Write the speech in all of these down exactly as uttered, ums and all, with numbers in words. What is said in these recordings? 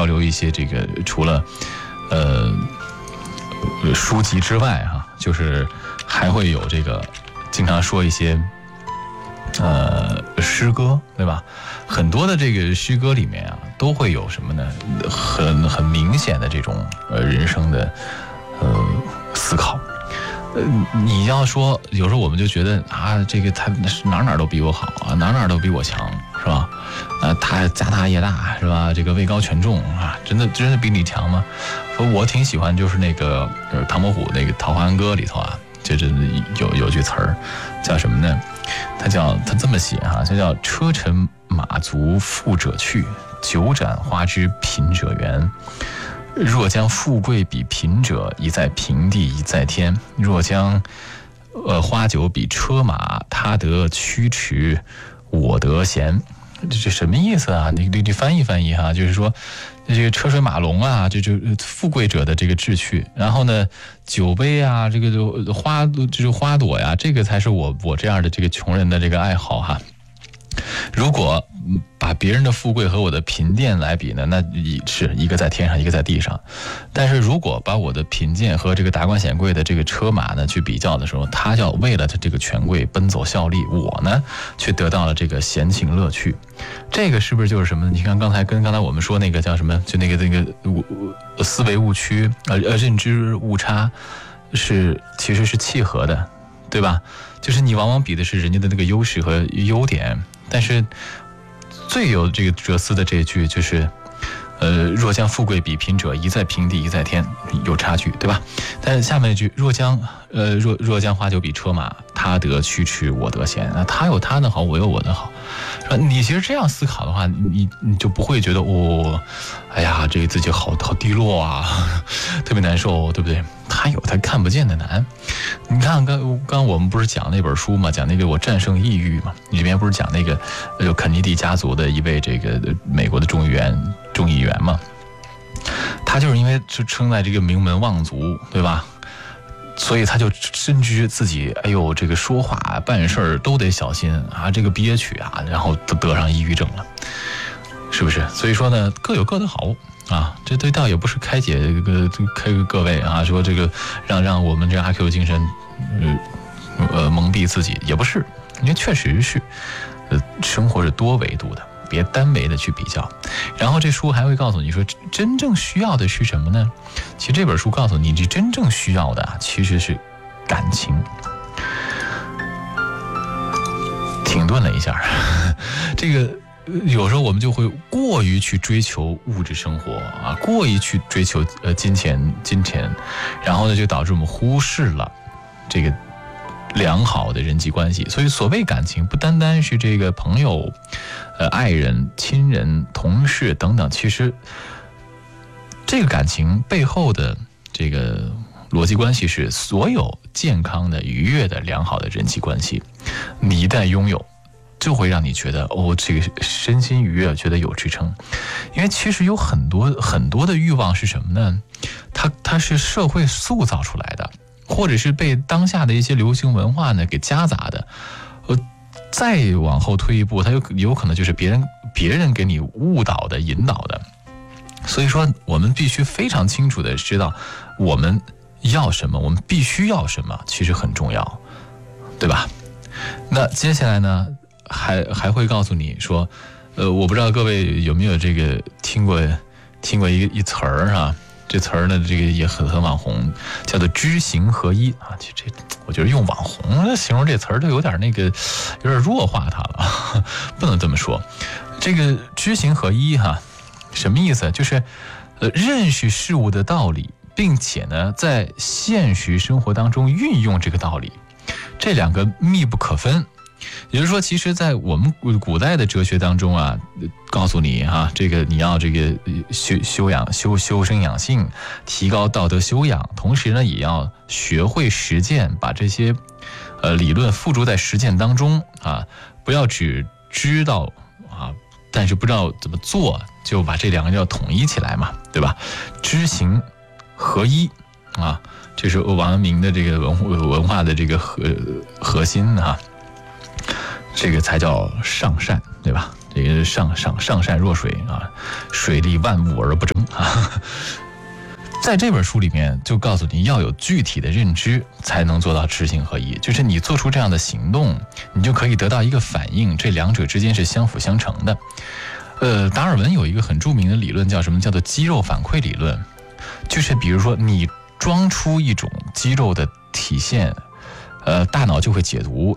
交流一些这个除了呃书籍之外哈、啊，就是还会有这个经常说一些呃诗歌，对吧？很多的这个诗歌里面啊，都会有什么呢？很很明显的这种呃人生的呃思考。呃，你要说有时候我们就觉得啊，这个他哪哪都比我好啊，哪哪都比我强，是吧？啊，他家大业大，是吧？这个位高权重啊，真的真的比你强吗？说我挺喜欢，就是那个呃唐伯虎那个《桃花庵歌》里头啊，就是有有句词儿，叫什么呢？他叫他这么写哈、啊，他叫车尘马足富者去，酒盏花枝贫者圆。若将富贵比贫者，一在平地一在天。若将呃花酒比车马，他得驱驰，我得闲。这这什么意思啊？你你你翻译翻译哈，就是说这个车水马龙啊，这就富贵者的这个志趣。然后呢，酒杯啊，这个花就是花朵呀，这个才是我我这样的这个穷人的这个爱好哈。如果把别人的富贵和我的贫贱来比呢，那是一个在天上，一个在地上。但是如果把我的贫贱和这个达官显贵的这个车马呢去比较的时候，他要为了他这个权贵奔走效力，我呢却得到了这个闲情乐趣。这个是不是就是什么？你看刚才跟刚才我们说那个叫什么，就那个那个思维误区呃呃认知误差是其实是契合的，对吧？就是你往往比的是人家的那个优势和优点，但是最有这个哲思的这一句就是，呃，若将富贵比贫者，一在平地一在天，有差距，对吧？但是下面一句，若将呃若若将花酒比车马，他得驱驰，我得闲。啊，他有他的好，我有我的好。说你其实这样思考的话，你你就不会觉得哦，哎呀，这个自己好好低落啊，特别难受，对不对？他有他看不见的难。你看刚刚我们不是讲那本书嘛，讲那个我战胜抑郁嘛，里面不是讲那个有肯尼迪家族的一位这个美国的众议员众议员嘛，他就是因为就生在这个名门望族，对吧？所以他就深知自己，哎呦，这个说话办事儿都得小心啊，这个憋屈啊，然后都得上抑郁症了，是不是？所以说呢，各有各的好啊，这对倒也不是开解这个开各位啊，说这个让让我们这阿 Q 精神，呃呃蒙蔽自己，也不是，因为确实是，呃，生活是多维度的。别单维的去比较，然后这书还会告诉你说，真正需要的是什么呢？其实这本书告诉你，你真正需要的啊，其实是感情。停顿了一下，这个有时候我们就会过于去追求物质生活啊，过于去追求呃金钱金钱，然后呢就导致我们忽视了这个良好的人际关系。所以所谓感情不单单是这个朋友呃爱人亲人同事等等，其实这个感情背后的这个逻辑关系是所有健康的愉悦的良好的人际关系，你一旦拥有就会让你觉得哦，这个身心愉悦，觉得有支撑。因为其实有很多很多的欲望是什么呢？它它是社会塑造出来的，或者是被当下的一些流行文化呢给夹杂的。呃，再往后推一步，它有有可能就是别人别人给你误导的、引导的。所以说，我们必须非常清楚的知道我们要什么，我们必须要什么，其实很重要，对吧？那接下来呢，还还会告诉你说，呃，我不知道各位有没有这个听过听过一个一词儿啊。这词儿呢，这个也很很网红，叫做知行合一啊。这这，我觉得用网红形容这词儿都有点那个，有点弱化它了，不能这么说。这个知行合一哈、啊，什么意思？就是呃，认识事物的道理，并且呢，在现实生活当中运用这个道理，这两个密不可分。也就是说，其实在我们古代的哲学当中啊，告诉你哈、啊，这个你要这个修修养修修身养性，提高道德修养，同时呢，也要学会实践，把这些呃理论付诸在实践当中啊，不要只知道啊，但是不知道怎么做，就把这两个要统一起来嘛，对吧？知行合一啊，这是王阳明的这个文文化的这个核核心啊。这个才叫上善，对吧？ 这个上上上善若水啊，水利万物而不争啊。在这本书里面就告诉你要有具体的认知才能做到知行合一，就是你做出这样的行动，你就可以得到一个反应，这两者之间是相辅相成的。呃，达尔文有一个很著名的理论叫什么？叫做肌肉反馈理论，就是比如说你装出一种肌肉的体现，呃，大脑就会解读，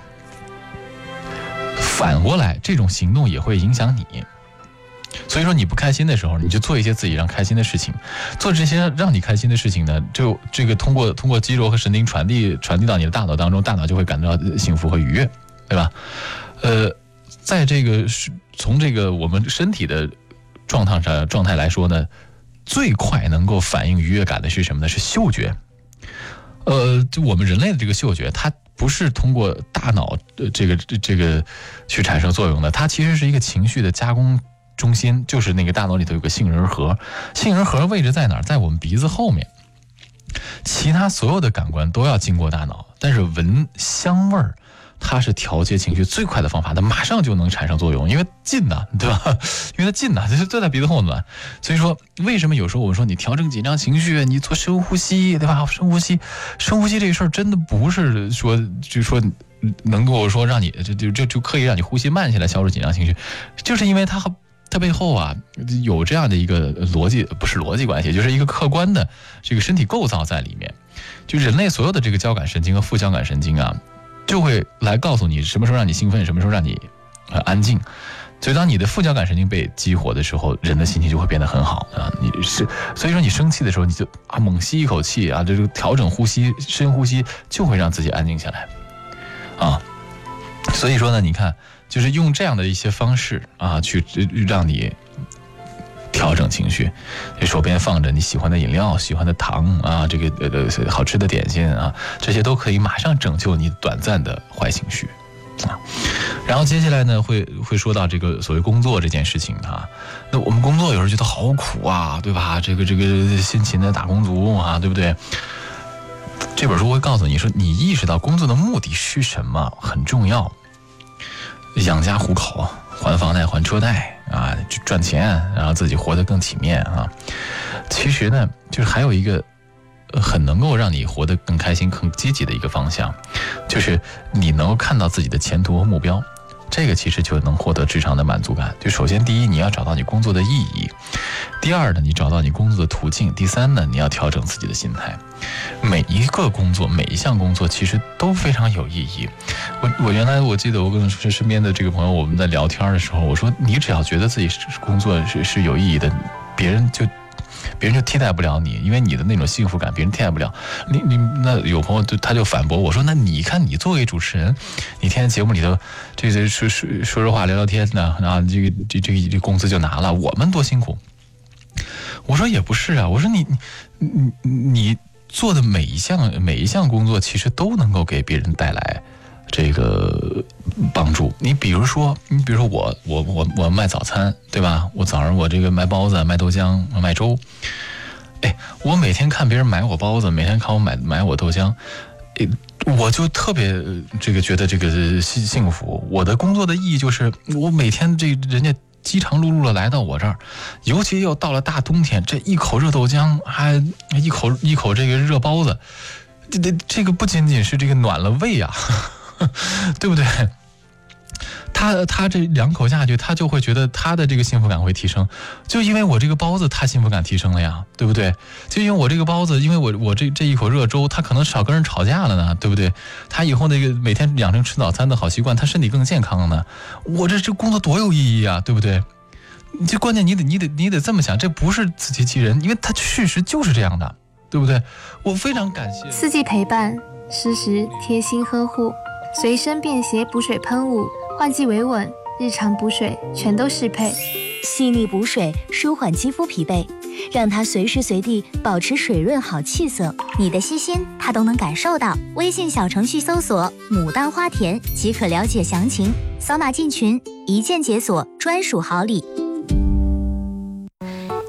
反过来这种行动也会影响你。所以说你不开心的时候，你就做一些自己让开心的事情，做这些让你开心的事情呢，就这个通过通过肌肉和神经传递传递到你的大脑当中，大脑就会感到幸福和愉悦，对吧？呃，在这个从这个我们身体的状态上状态来说呢，最快能够反映愉悦感的是什么呢？是嗅觉。呃，就我们人类的这个嗅觉，它不是通过大脑的这个这个去产生作用的，它其实是一个情绪的加工中心，就是那个大脑里头有个杏仁核，杏仁核位置在哪儿？在我们鼻子后面。其他所有的感官都要经过大脑，但是闻香味儿，它是调节情绪最快的方法，它马上就能产生作用，因为近呐，对吧？因为它近呐，就在鼻子后面。所以说，为什么有时候我们说你调整紧张情绪，你做深呼吸，对吧？深呼吸，深呼吸这个事儿真的不是说就说能够说让你就就就就刻意让你呼吸慢下来，消除紧张情绪，就是因为它它背后啊有这样的一个逻辑，不是逻辑关系，就是一个客观的这个身体构造在里面。就人类所有的这个交感神经和副交感神经啊，就会来告诉你什么时候让你兴奋，什么时候让你呃安静。所以当你的副交感神经被激活的时候，人的心情就会变得很好啊。你是所以说你生气的时候，你就啊猛吸一口气啊，这个调整呼吸，深呼吸就会让自己安静下来啊。所以说呢，你看，就是用这样的一些方式啊，去让你调整情绪。你手边放着你喜欢的饮料、喜欢的糖啊，这个呃好吃的点心啊，这些都可以马上拯救你短暂的坏情绪啊。然后接下来呢，会会说到这个所谓工作这件事情啊。那我们工作有时候觉得好苦啊，对吧？这个这个辛勤的打工族啊，对不对？这本书会告诉你说，你意识到工作的目的是什么很重要，养家糊口，还房贷还车贷啊，赚钱，然后自己活得更体面啊。其实呢，就是还有一个很能够让你活得更开心、更积极的一个方向，就是你能够看到自己的前途和目标。这个其实就能获得职场的满足感。就首先第一，你要找到你工作的意义；第二呢，你找到你工作的途径；第三呢，你要调整自己的心态。每一个工作，每一项工作其实都非常有意义。我我原来我记得我跟身边的这个朋友，我们在聊天的时候，我说你只要觉得自己工作是是有意义的，别人就别人就替代不了你，因为你的那种幸福感别人替代不了你。你那有朋友就他就反驳我说，那你看你作为主持人，你天天节目里头这个说说说说话聊聊天呢，然后这个这这个这工资就拿了，我们多辛苦。我说也不是啊，我说你你你做的每一项每一项工作其实都能够给别人带来这个帮助。你比如说，你比如说我我我我卖早餐，对吧？我早上我这个卖包子、卖豆浆、卖粥，哎，我每天看别人买我包子，每天看我买买我豆浆，哎，我就特别这个觉得这个幸幸福。我的工作的意义就是我每天这人家饥肠辘辘的来到我这儿，尤其又到了大冬天，这一口热豆浆，还一口一口这个热包子，这这这个不仅仅是这个暖了胃啊。对不对？他他这两口下去，他就会觉得他的这个幸福感会提升，就因为我这个包子，他幸福感提升了呀，对不对？就因为我这个包子，因为我我这这一口热粥，他可能少跟人吵架了呢，对不对？他以后那个每天养成吃早餐的好习惯，他身体更健康了呢。我这这工作多有意义啊，对不对？这关键你得你得你得这么想，这不是自欺欺人，因为他事实就是这样的，对不对？我非常感谢四季陪伴，适时贴心呵护。随身便携补水喷雾，换季维稳，日常补水全都适配。 细腻补水，舒缓肌肤疲惫，让它随时随地保持水润好气色。 你的细心，它都能感受到。微信小程序搜索“牡丹花田”即可了解详情，扫码进群，一键解锁专属好礼。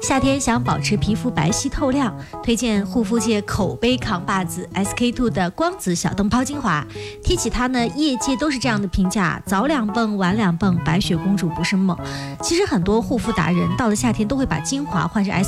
夏天想保持皮肤白皙透亮，推荐护肤界口碑扛把子 S K two 的光子小灯泡精华。提起它呢，业界都是这样的评价：早两泵，晚两泵，白雪公主不是梦。其实很多护肤达人到了夏天都会把精华换成 S